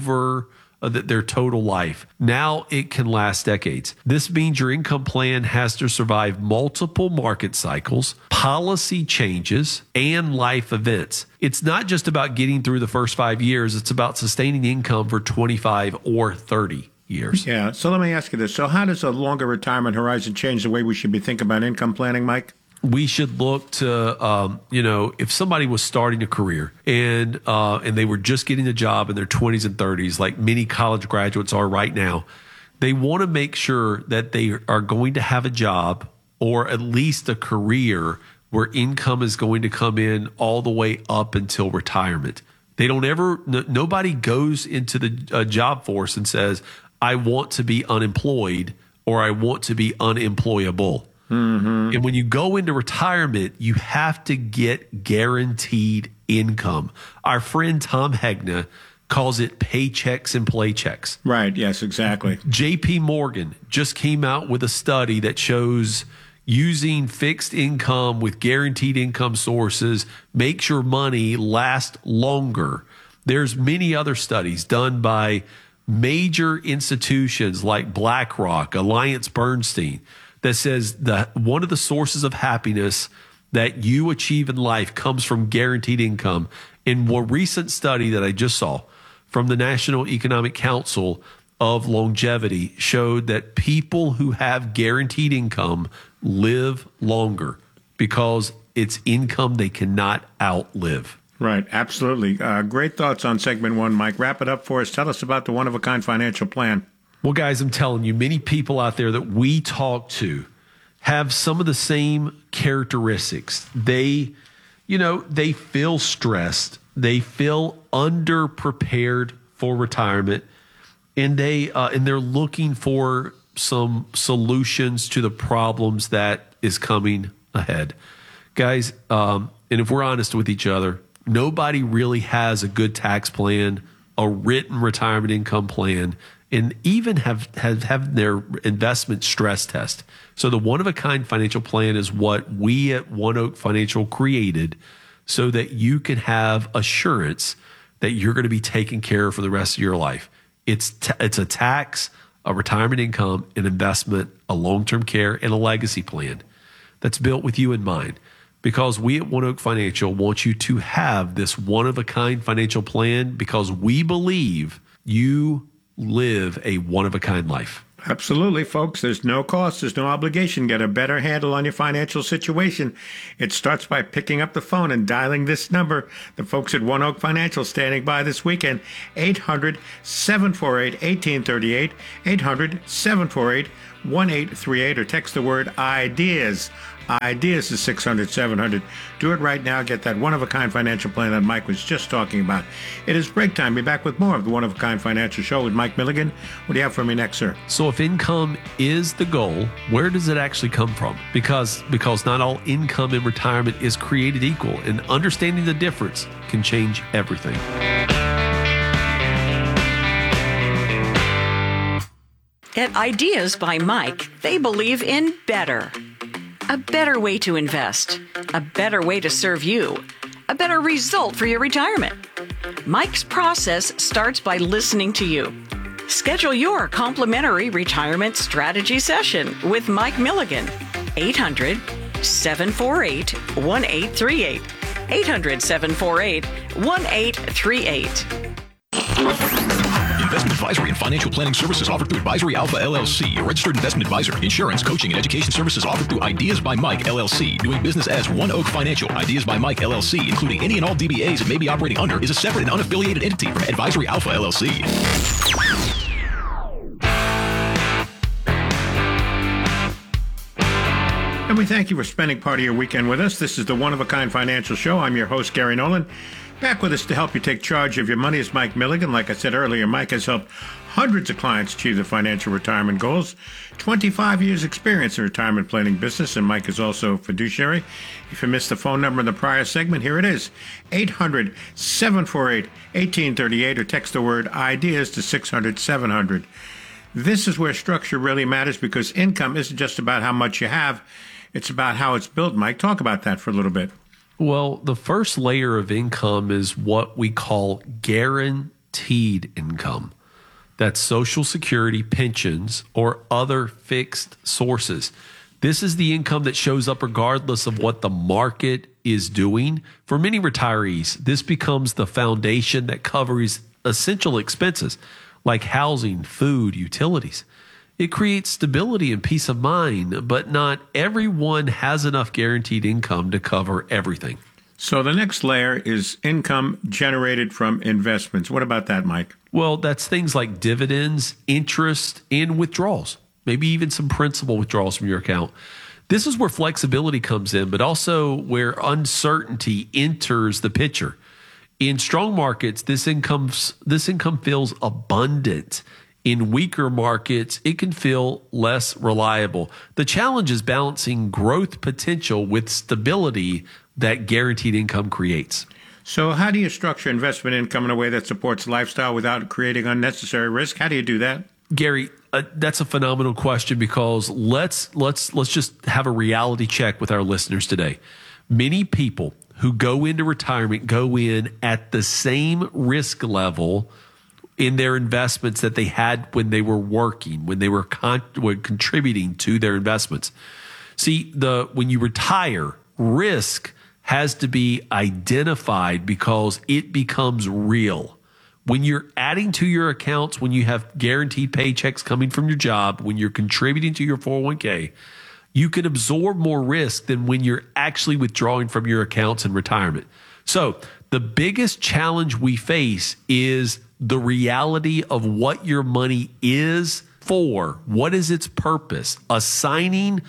their total life. Now it can last decades. This means your income plan has to survive multiple market cycles, policy changes, and life events. It's not just about getting through the first 5 years. It's about sustaining income for 25 or 30 years. Yeah. So let me ask you this. So how does a longer retirement horizon change the way we should be thinking about income planning, Mike? We should look to, if somebody was starting a career and they were just getting a job in their 20s and 30s, like many college graduates are right now, they want to make sure that they are going to have a job or at least a career where income is going to come in all the way up until retirement. Nobody goes into the job force and says, I want to be unemployed or I want to be unemployable. Mm-hmm. And when you go into retirement, you have to get guaranteed income. Our friend Tom Hegna calls it paychecks and playchecks. Right. Yes, exactly. JP Morgan just came out with a study that shows using fixed income with guaranteed income sources makes your money last longer. There's many other studies done by major institutions like BlackRock, AllianceBernstein, that says that one of the sources of happiness that you achieve in life comes from guaranteed income. In a recent study that I just saw from the National Economic Council of Longevity showed that people who have guaranteed income live longer because it's income they cannot outlive. Right. Absolutely. Great thoughts on segment 1, Mike. Wrap it up for us. Tell us about the One-of-a-Kind Financial Plan. Well, guys, I'm telling you, many people out there that we talk to have some of the same characteristics. They feel stressed. They feel underprepared for retirement, and they're looking for some solutions to the problems that is coming ahead. Guys, and if we're honest with each other, nobody really has a good tax plan, a written retirement income plan, and even have their investment stress test. So the one-of-a-kind financial plan is what we at One Oak Financial created so that you can have assurance that you're going to be taken care of for the rest of your life. It's a tax, a retirement income, an investment, a long-term care, and a legacy plan that's built with you in mind. Because we at One Oak Financial want you to have this one-of-a-kind financial plan because we believe you live a one-of-a-kind life. Absolutely, folks. There's no cost. There's no obligation. Get a better handle on your financial situation. It starts by picking up the phone and dialing this number. The folks at One Oak Financial standing by this weekend. 800-748-1838. 800-748-1838. Or text the word IDEAS. Ideas is 600-700. Do it right now. Get that one-of-a-kind financial plan that Mike was just talking about. It is break time. Be back with more of the One-of-a-Kind Financial Show with Mike Milligan. What do you have for me next, sir? So if income is the goal, where does it actually come from? Because not all income in retirement is created equal, and understanding the difference can change everything. At Ideas by Mike, they believe in better. A better way to invest, a better way to serve you, a better result for your retirement. Mike's process starts by listening to you. Schedule your complimentary retirement strategy session with Mike Milligan. 800-748-1838. 800-748-1838. Investment advisory and financial planning services offered through Advisory Alpha LLC, a registered investment advisor. Insurance, coaching, and education services offered through Ideas by Mike LLC. Doing business as One Oak Financial. Ideas by Mike LLC, including any and all DBAs it may be operating under, is a separate and unaffiliated entity from Advisory Alpha LLC. And we thank you for spending part of your weekend with us. This is the One-of-a-Kind Financial Show. I'm your host, Gary Nolan. Back with us to help you take charge of your money is Mike Milligan. Like I said earlier, Mike has helped hundreds of clients achieve their financial retirement goals. 25 years experience in retirement planning business, and Mike is also a fiduciary. If you missed the phone number in the prior segment, here it is. 800-748-1838 or text the word IDEAS to 600-700. This is where structure really matters because income isn't just about how much you have. It's about how it's built. Mike, talk about that for a little bit. Well, the first layer of income is what we call guaranteed income. That's Social Security, pensions, or other fixed sources. This is the income that shows up regardless of what the market is doing. For many retirees, this becomes the foundation that covers essential expenses like housing, food, utilities. It creates stability and peace of mind, but not everyone has enough guaranteed income to cover everything. So the next layer is income generated from investments. What about that, Mike? Well, that's things like dividends, interest, and withdrawals, maybe even some principal withdrawals from your account. This is where flexibility comes in, but also where uncertainty enters the picture. In strong markets, this income feels abundant. In weaker markets, it can feel less reliable. The challenge is balancing growth potential with stability that guaranteed income creates. So how do you structure investment income in a way that supports lifestyle without creating unnecessary risk? How do you do that? Gary, that's a phenomenal question because let's just have a reality check with our listeners today. Many people who go into retirement go in at the same risk level in their investments that they had when they were working, when they were contributing to their investments. See, when you retire, risk has to be identified because it becomes real. When you're adding to your accounts, when you have guaranteed paychecks coming from your job, when you're contributing to your 401k, you can absorb more risk than when you're actually withdrawing from your accounts in retirement. So the biggest challenge we face is the reality of what your money is for. What is its purpose? Assigning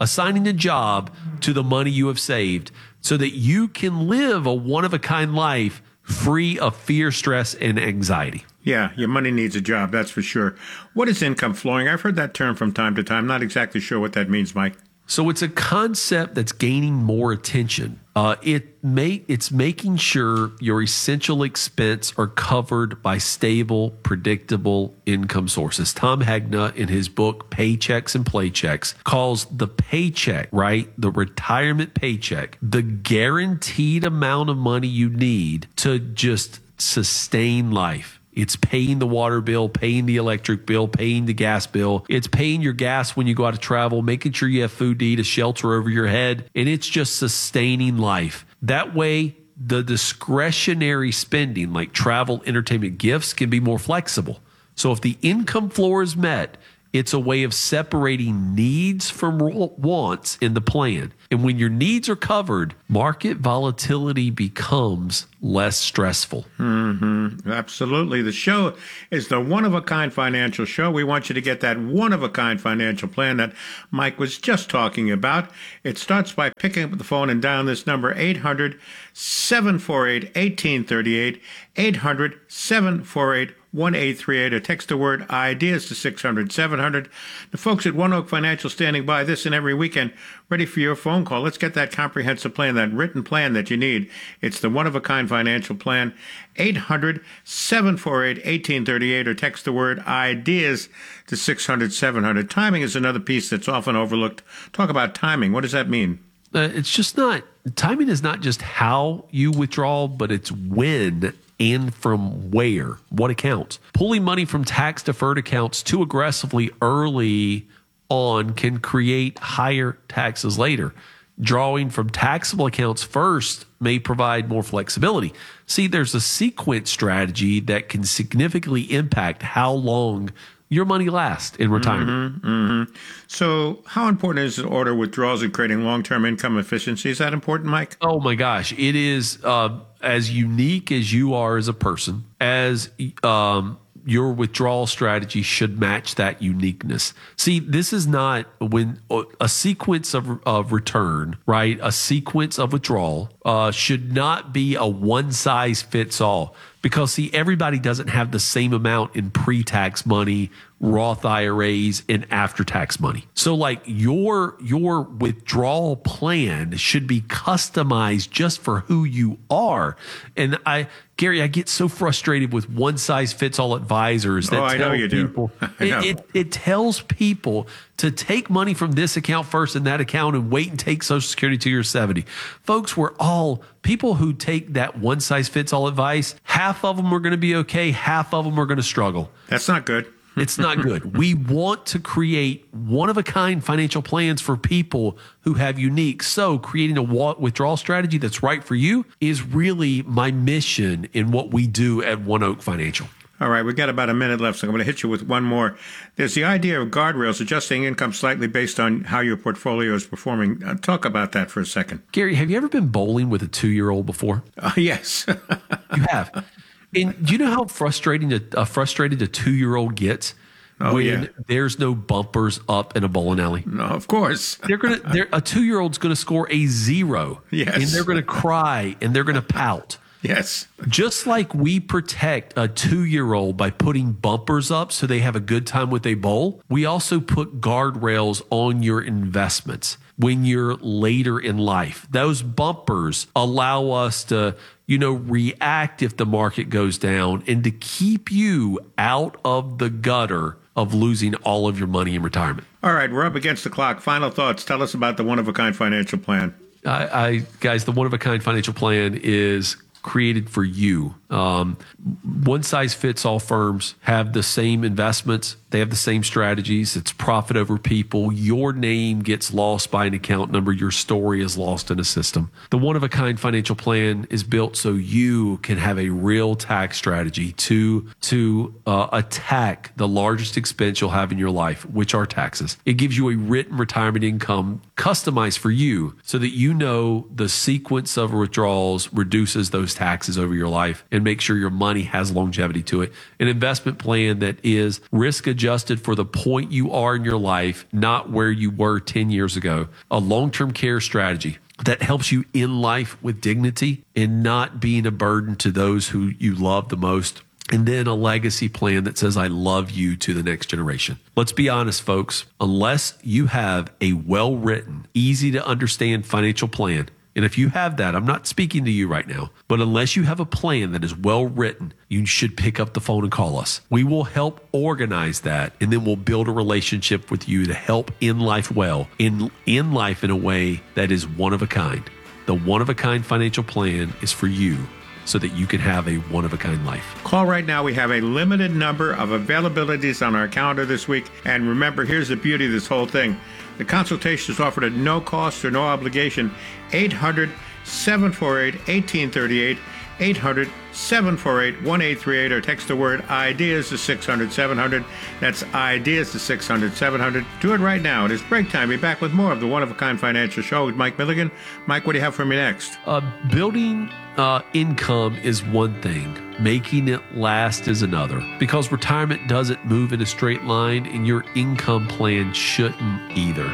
a job to the money you have saved so that you can live a one-of-a-kind life free of fear, stress, and anxiety. Yeah, your money needs a job, that's for sure. What is income flowing? I've heard that term from time to time. Not exactly sure what that means, Mike. So it's a concept that's gaining more attention. It's making sure your essential expense are covered by stable, predictable income sources. Tom Hegna, in his book Paychecks and Playchecks, calls the paycheck, right, the retirement paycheck, the guaranteed amount of money you need to just sustain life. It's paying the water bill, paying the electric bill, paying the gas bill. It's paying your gas when you go out to travel, making sure you have food to eat, a shelter over your head, and it's just sustaining life. That way, the discretionary spending like travel, entertainment, gifts can be more flexible. So if the income floor is met, it's a way of separating needs from wants in the plan. And when your needs are covered, market volatility becomes less stressful. Absolutely. The show is the One-of-a-Kind Financial Show. We want you to get that one-of-a-kind financial plan that Mike was just talking about. It starts by picking up the phone and dialing this number, 800-748-1838, 800-748-1838, or text the word IDEAS to 600-700. The folks at One Oak Financial standing by this and every weekend, ready for your phone call. Let's get that comprehensive plan, that written plan that you need. It's the One-of-a-Kind Financial Plan, 800-748-1838, or text the word IDEAS to 600-700. Timing is another piece that's often overlooked. Talk about timing. What does that mean? It's just not, timing is not just how you withdraw, but it's when and from where, what accounts. Pulling money from tax-deferred accounts too aggressively early on can create higher taxes later. Drawing from taxable accounts first may provide more flexibility. See, there's a sequence strategy that can significantly impact how long your money lasts in retirement. So how important is the order withdrawals in creating long-term income efficiency? Is that important, Mike? Oh, my gosh. It is as unique as you are as a person, as your withdrawal strategy should match that uniqueness. See, this is not when a sequence of return, right? A sequence of withdrawal should not be a one-size-fits-all. Because, see, everybody doesn't have the same amount in pre-tax money, Roth IRAs, and after-tax money. So, like, your withdrawal plan should be customized just for who you are. And Gary, I get so frustrated with one-size-fits-all advisors that I know you people, do. I know. It tells people to take money from this account first and that account and wait and take Social Security till you're 70. Folks, people who take that one-size-fits-all advice, half of them are going to be okay, half of them are going to struggle. That's not good. It's not good. We want to create one-of-a-kind financial plans for people who have unique. So creating a withdrawal strategy that's right for you is really my mission in what we do at One Oak Financial. All right, we've got about a minute left, so I'm going to hit you with one more. There's the idea of guardrails, adjusting income slightly based on how your portfolio is performing. Talk about that for a second. Gary, have you ever been bowling with a 2-year-old before? Yes. You have. And do you know how frustrated a 2-year-old gets when there's no bumpers up in a bowling alley? No, of course. A 2-year-old's going to score a 0. Yes. And they're going to cry and they're going to pout. Yes. Just like we protect a 2-year-old by putting bumpers up so they have a good time with a bowl, we also put guardrails on your investments when you're later in life. Those bumpers allow us to, react if the market goes down and to keep you out of the gutter of losing all of your money in retirement. All right, we're up against the clock. Final thoughts. Tell us about the One-of-a-Kind Financial Plan. Guys, the One-of-a-Kind Financial Plan is created for you. One-size-fits-all firms have the same investments. They have the same strategies. It's profit over people. Your name gets lost by an account number. Your story is lost in a system. The One-of-a-Kind Financial Plan is built so you can have a real tax strategy to attack the largest expense you'll have in your life, which are taxes. It gives you a written retirement income customized for you so that you know the sequence of withdrawals reduces those taxes over your life and make sure your money has longevity to it. An investment plan that is risk adjusted for the point you are in your life, not where you were 10 years ago. A long-term care strategy that helps you in life with dignity and not being a burden to those who you love the most. And then a legacy plan that says, I love you to the next generation. Let's be honest, folks. Unless you have a well-written, easy to understand financial plan, And if you have that, I'm not speaking to you right now, but unless you have a plan that is well written, you should pick up the phone and call us. We will help organize that, and then we'll build a relationship with you to help end life well, in life in a way that is one of a kind. The one-of-a-kind financial plan is for you so that you can have a one-of-a-kind life. Call right now. We have a limited number of availabilities on our calendar this week. And remember, here's the beauty of this whole thing. The consultation is offered at no cost or no obligation. 800-748-1838. 800-748-1838, or text the word IDEAS to 600-700. That's IDEAS to 600-700. Do it right now. It is break time. Be back with more of the One-of-a-Kind Financial Show with Mike Milligan. Mike, what do you have for me next? Building income is one thing. Making it last is another. Because retirement doesn't move in a straight line, and your income plan shouldn't either.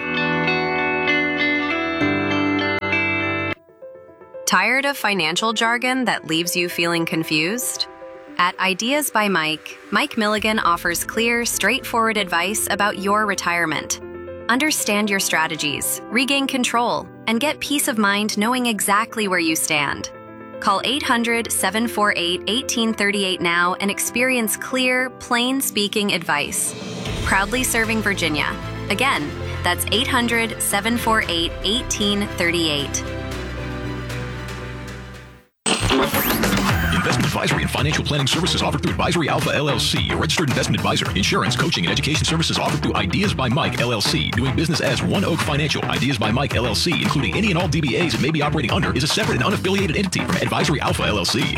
Tired of financial jargon that leaves you feeling confused? At Ideas by Mike, Mike Milligan offers clear, straightforward advice about your retirement. Understand your strategies, regain control, and get peace of mind knowing exactly where you stand. Call 800-748-1838 now and experience clear, plain-speaking advice. Proudly serving Virginia. Again, that's 800-748-1838. Investment advisory and financial planning services offered through Advisory Alpha LLC, a registered investment advisor. Insurance, coaching, and education services offered through Ideas by Mike LLC. Doing business as One Oak Financial. Ideas by Mike LLC, including any and all DBAs it may be operating under, is a separate and unaffiliated entity from Advisory Alpha LLC.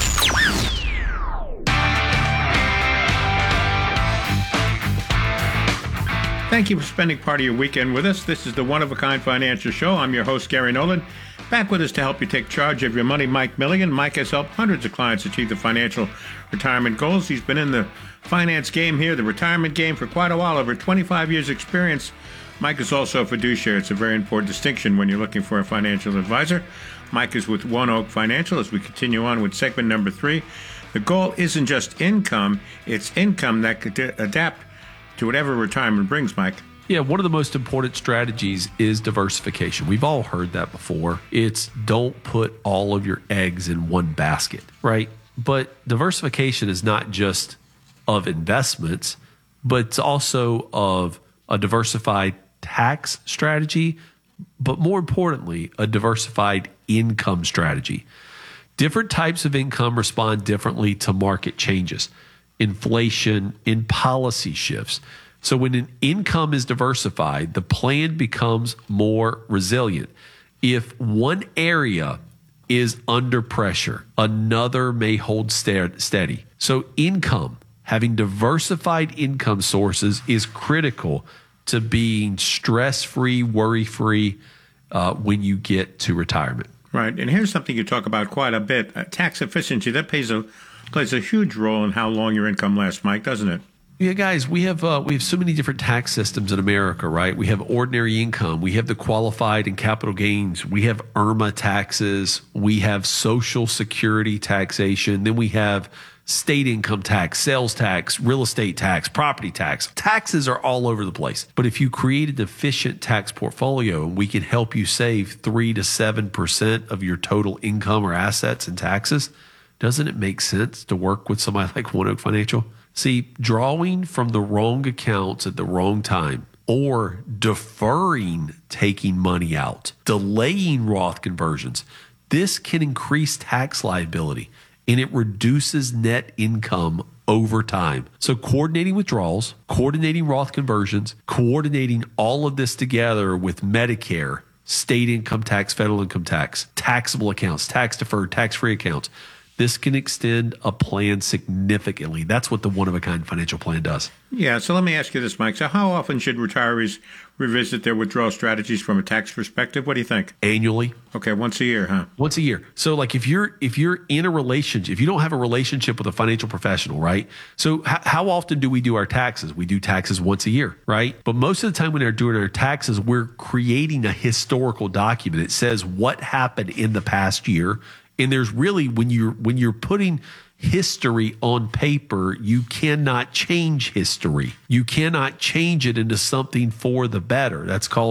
Thank you for spending part of your weekend with us. This is the One-of-a-Kind Financial Show. I'm your host, Gary Nolan. Back with us to help you take charge of your money, Mike Milligan. Mike has helped hundreds of clients achieve the financial retirement goals. He's been in the finance game here, the retirement game, for quite a while, over 25 years experience. Mike is also a fiduciary. It's a very important distinction when you're looking for a financial advisor. Mike is with One Oak Financial. As we continue on with segment number 3, the goal isn't just income, it's income that could adapt to whatever retirement brings, Mike. Yeah, one of the most important strategies is diversification. We've all heard that before. It's don't put all of your eggs in one basket, right? But diversification is not just of investments, but it's also of a diversified tax strategy, but more importantly, a diversified income strategy. Different types of income respond differently to market changes, inflation, and policy shifts. So when an income is diversified, the plan becomes more resilient. If one area is under pressure, another may hold steady. So income, having diversified income sources, is critical to being stress-free, worry-free when you get to retirement. Right. And here's something you talk about quite a bit. Tax efficiency, that plays a huge role in how long your income lasts, Mike, doesn't it? Yeah, guys, we have so many different tax systems in America, right? We have ordinary income, we have the qualified and capital gains, we have IRMA taxes, we have Social Security taxation, then we have state income tax, sales tax, real estate tax, property tax. Taxes are all over the place. But if you create an efficient tax portfolio, we can help you save 3 to 7% of your total income or assets in taxes. Doesn't it make sense to work with somebody like One Oak Financial? See, drawing from the wrong accounts at the wrong time, or deferring taking money out, delaying Roth conversions, this can increase tax liability, and it reduces net income over time. So coordinating withdrawals, coordinating Roth conversions, coordinating all of this together with Medicare, state income tax, federal income tax, taxable accounts, tax deferred, tax-free accounts, this can extend a plan significantly. That's what the one-of-a-kind financial plan does. Yeah, so let me ask you this, Mike. So how often should retirees revisit their withdrawal strategies from a tax perspective? What do you think? Annually. Okay, once a year, huh? Once a year. So like if you're in a relationship, if you don't have a relationship with a financial professional, right? So how often do we do our taxes? We do taxes once a year, right? But most of the time when they're doing our taxes, we're creating a historical document. It says what happened in the past year. And there's really, when you're putting history on paper, you cannot change history. You cannot change it into something for the better. That's called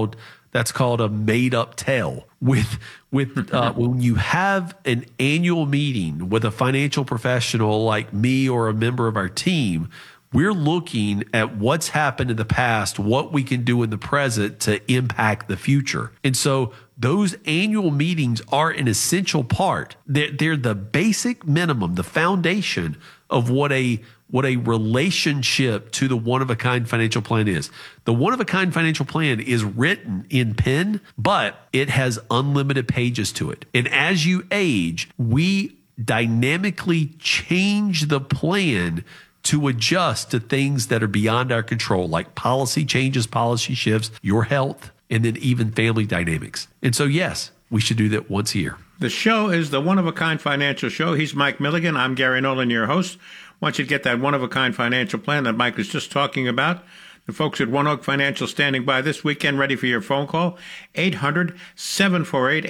That's called a made-up tale. With when you have an annual meeting with a financial professional like me or a member of our team, we're looking at what's happened in the past, what we can do in the present to impact the future. And so those annual meetings are an essential part. They're the basic minimum, the foundation of what a relationship to the one-of-a-kind financial plan is. The one-of-a-kind financial plan is written in pen, but it has unlimited pages to it. And as you age, we dynamically change the plan to adjust to things that are beyond our control, like policy changes, policy shifts, your health, and then even family dynamics. And so, yes, we should do that once a year. The show is the One of a Kind Financial Show. He's Mike Milligan. I'm Gary Nolan, your host. Want you to get that one-of-a-kind financial plan that Mike was just talking about. The folks at One Oak Financial standing by this weekend, ready for your phone call. 800-748